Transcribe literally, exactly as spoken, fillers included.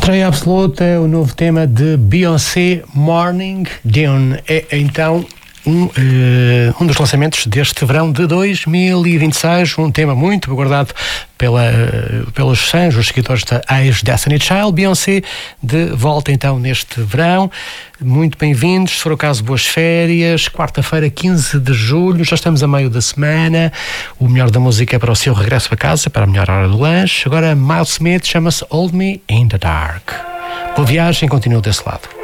Estreia absoluta, o novo tema de Beyoncé, Morning Dune. É então um, uh, um dos lançamentos deste verão de dois mil e vinte e seis, um tema muito aguardado pela, uh, pelos fãs, os seguidores da ex-Destiny Child. Beyoncé de volta então neste verão. Muito bem-vindos, se for o caso, boas férias. Quarta-feira, quinze de julho, já estamos a meio da semana. O melhor da música é para o seu regresso a casa, para a melhor hora do lanche. Agora, Miles Smith, chama-se Hold Me in the Dark. Boa viagem, continua desse lado.